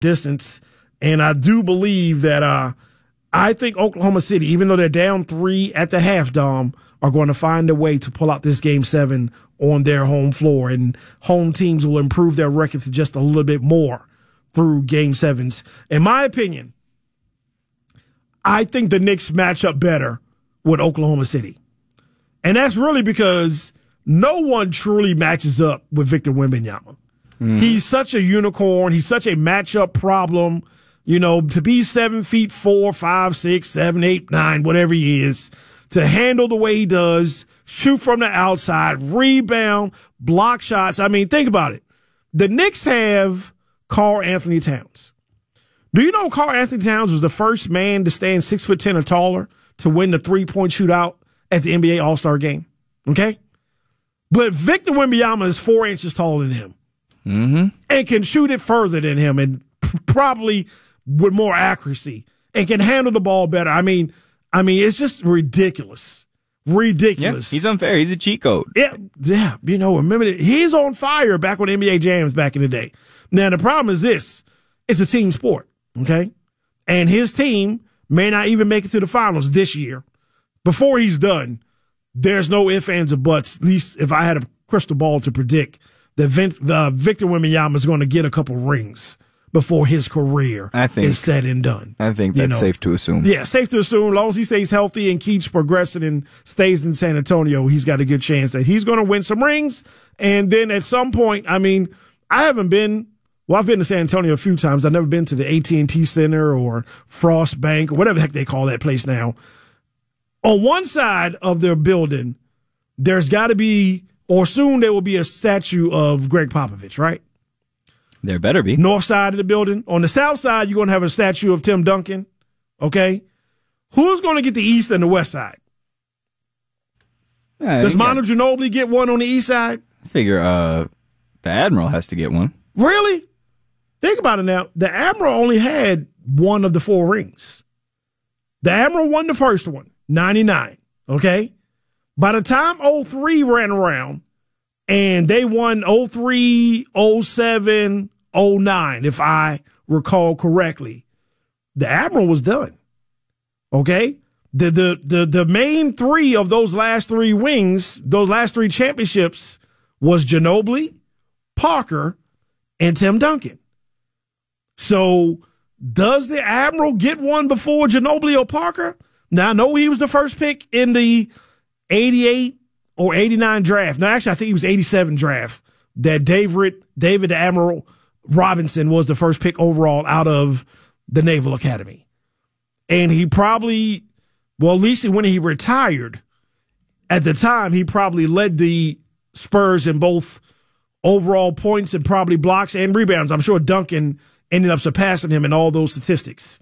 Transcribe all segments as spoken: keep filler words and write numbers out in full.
distance. And I do believe that uh, I think Oklahoma City, even though they're down three at the half, Dom, are going to find a way to pull out this game seven on their home floor. And home teams will improve their records just a little bit more through game sevens. In my opinion, I think the Knicks match up better with Oklahoma City. And that's really because no one truly matches up with Victor Wembanyama. Mm. He's such a unicorn. He's such a matchup problem. You know, to be seven feet four, five, six, seven, eight, nine, whatever he is, to handle the way he does, shoot from the outside, rebound, block shots. I mean, think about it. The Knicks have Karl Anthony Towns. Do you know Karl Anthony Towns was the first man to stand six foot ten or taller to win the three-point shootout at the N B A All-Star game? Okay? But Victor Wembanyama is four inches taller than him. Mm-hmm. And can shoot it further than him and p- probably with more accuracy and can handle the ball better. I mean, I mean, it's just ridiculous. Ridiculous. Yeah, he's unfair. He's a cheat code. Yeah, yeah. You know, remember that he's on fire back on N B A Jams back in the day. Now, the problem is this. It's a team sport, okay? And his team may not even make it to the finals this year. Before he's done, there's no ifs, ands, or buts, at least if I had a crystal ball to predict that Vin, uh, Victor Wembanyama is going to get a couple rings before his career I think, is said and done. I think that's you know, safe to assume. Yeah, safe to assume. As long as he stays healthy and keeps progressing and stays in San Antonio, he's got a good chance that he's going to win some rings. And then at some point, I mean, I haven't been, well, I've been to San Antonio a few times. I've never been to the A T and T Center or Frost Bank or whatever the heck they call that place now. On one side of their building, there's got to be, or soon there will be a statue of Greg Popovich, right? There better be. North side of the building. On the south side, you're going to have a statue of Tim Duncan. Okay? Who's going to get the east and the west side? Yeah, Does Manu Ginobili get one on the east side? I figure uh, the Admiral has to get one. Really? Think about it now. The Admiral only had one of the four rings. The Admiral won the first one, ninety-nine. Okay? By the time oh three ran around, and they won oh three, oh seven, oh nine, if I recall correctly. The Admiral was done. Okay? The, the, the, the main three of those last three wings, those last three championships, was Ginobili, Parker, and Tim Duncan. So, does the Admiral get one before Ginobili or Parker? Now, I know he was the first pick in the eighty-eight or eighty-nine draft. No, actually, I think he was eighty-seven draft. That David, David the Admiral Robinson was the first pick overall out of the Naval Academy. And he probably, well, at least when he retired, at the time, he probably led the Spurs in both overall points and probably blocks and rebounds. I'm sure Duncan ended up surpassing him in all those statistics.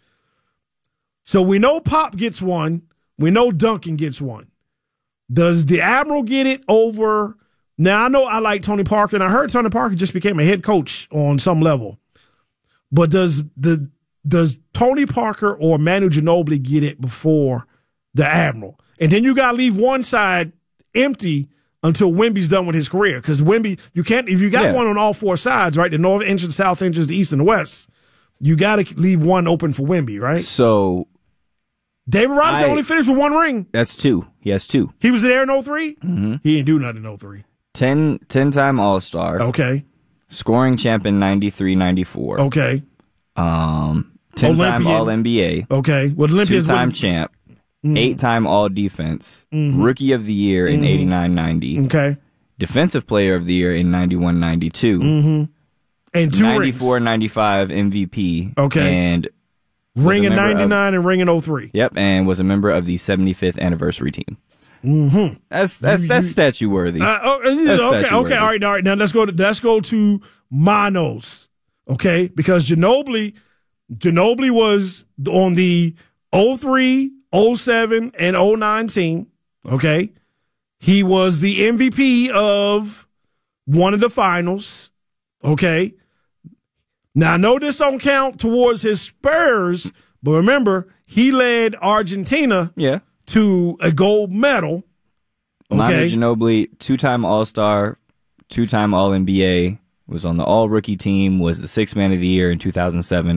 So we know Pop gets one. We know Duncan gets one. Does the Admiral get it over? Now, I know I like Tony Parker, and I heard Tony Parker just became a head coach on some level. But does the does Tony Parker or Manu Ginobili get it before the Admiral? And then you got to leave one side empty until Wemby's done with his career. Because Wemby, you can't, if you got yeah. one on all four sides, right, the north entrance, the south entrance, the east and the west, you got to leave one open for Wemby, right? So David Robinson I, only finished with one ring. That's two. He has two. He was there in oh three? Mm-hmm. He didn't do nothing in oh three. Ten, ten-time All-Star. Okay. Scoring champ in ninety-three ninety-four. Okay. Um, ten-time All-N B A. Okay. Well, Olympians Two-time champ. Mm. Eight-time All-Defense. Mm-hmm. Rookie of the Year in mm-hmm. eighty-nine ninety. Okay. Defensive Player of the Year in ninety-one ninety-two. Mm-hmm. And two ninety-four ninety-five M V P. Okay. And ring in ninety-nine of, and ring in oh three. Yep, and was a member of the seventy-fifth anniversary team. Mm-hmm. That's that's that's statue worthy. Uh, oh, okay, okay, all right, all right. Now let's go to let's go to Manos, okay? Because Ginobili, Ginobili was on the oh three, oh seven, and oh nine team. Okay, he was the M V P of one of the finals. Okay. Now I know this don't count towards his Spurs, but remember he led Argentina. Yeah. To a gold medal. Okay. Manu Ginobili, two-time All-Star, two-time All-N B A, was on the all rookie team, was the sixth man of the year in two thousand seven,